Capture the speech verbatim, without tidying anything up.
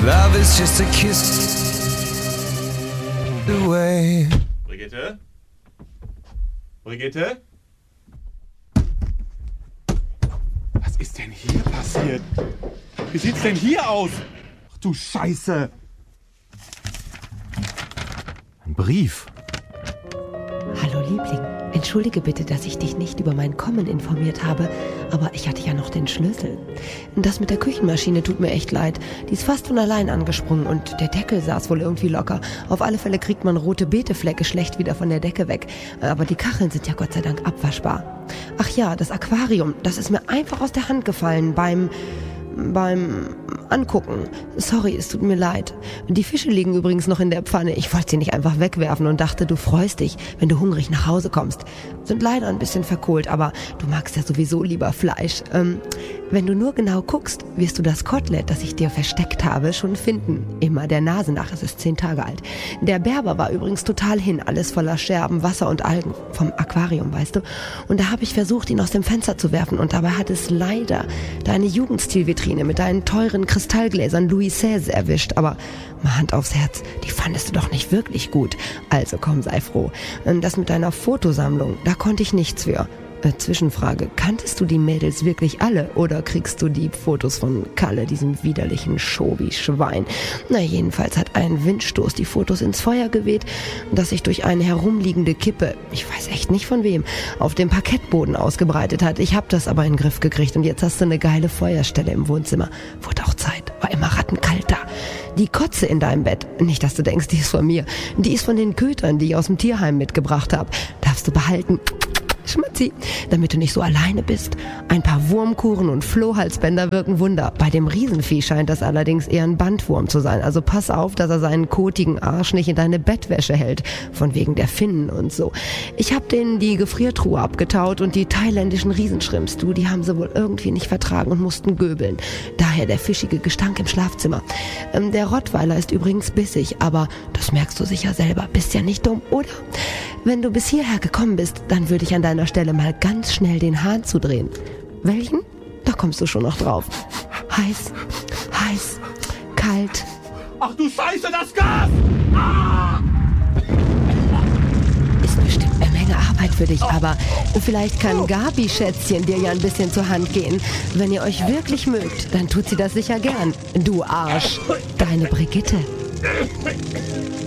Love is just a kiss away. Brigitte? Brigitte? Was ist denn hier passiert? Wie sieht's denn hier aus? Ach du Scheiße! Ein Brief. Hallo Liebling, entschuldige bitte, dass ich dich nicht über mein Kommen informiert habe, aber ich hatte ja noch den Schlüssel. Das mit der Küchenmaschine tut mir echt leid. Die ist fast von allein angesprungen und der Deckel saß wohl irgendwie locker. Auf alle Fälle kriegt man rote Beeteflecke schlecht wieder von der Decke weg. Aber die Kacheln sind ja Gott sei Dank abwaschbar. Ach ja, das Aquarium, das ist mir einfach aus der Hand gefallen beim... beim Angucken. Sorry, es tut mir leid. Die Fische liegen übrigens noch in der Pfanne. Ich wollte sie nicht einfach wegwerfen und dachte, du freust dich, wenn du hungrig nach Hause kommst. Sind leider ein bisschen verkohlt, aber du magst ja sowieso lieber Fleisch. Ähm, wenn du nur genau guckst, wirst du das Kotelett, das ich dir versteckt habe, schon finden. Immer der Nase nach, es ist zehn Tage alt. Der Berber war übrigens total hin, alles voller Scherben, Wasser und Algen. Vom Aquarium, weißt du. Und da habe ich versucht, ihn aus dem Fenster zu werfen und dabei hat es leider deine Jugendstilvitrine mit deinen teuren Kristallgläsern Louis seize erwischt, aber mal Hand aufs Herz, die fandest du doch nicht wirklich gut. Also komm, sei froh. Das mit deiner Fotosammlung, da konnte ich nichts für. Äh, Zwischenfrage, kanntest du die Mädels wirklich alle oder kriegst du die Fotos von Kalle, diesem widerlichen Schobi-Schwein? Na jedenfalls hat ein Windstoß die Fotos ins Feuer geweht, das sich durch eine herumliegende Kippe, ich weiß echt nicht von wem, auf dem Parkettboden ausgebreitet hat. Ich hab das aber in den Griff gekriegt und jetzt hast du eine geile Feuerstelle im Wohnzimmer. Wurde auch Zeit, war immer rattenkalt da. Die Kotze in deinem Bett, nicht dass du denkst, die ist von mir, die ist von den Kötern, die ich aus dem Tierheim mitgebracht habe. Darfst du behalten. Schmatzi, damit du nicht so alleine bist. Ein paar Wurmkuren und Flohhalsbänder wirken Wunder. Bei dem Riesenvieh scheint das allerdings eher ein Bandwurm zu sein. Also pass auf, dass er seinen kotigen Arsch nicht in deine Bettwäsche hält. Von wegen der Finnen und so. Ich hab denen die Gefriertruhe abgetaut und die thailändischen Riesenschrimps, du, die haben sie wohl irgendwie nicht vertragen und mussten göbeln. Daher der fischige Gestank im Schlafzimmer. Ähm, der Rottweiler ist übrigens bissig, aber das merkst du sicher selber. Bist ja nicht dumm, oder? Wenn du bis hierher gekommen bist, dann würde ich an deiner Stelle mal ganz schnell den Hahn zudrehen. Welchen? Da kommst du schon noch drauf. Heiß, heiß, kalt. Ach du Scheiße, das Gas! Ah! Ist bestimmt eine Menge Arbeit für dich, aber vielleicht kann Gabi, Schätzchen, dir ja ein bisschen zur Hand gehen. Wenn ihr euch wirklich mögt, dann tut sie das sicher gern. Du Arsch. Deine Brigitte.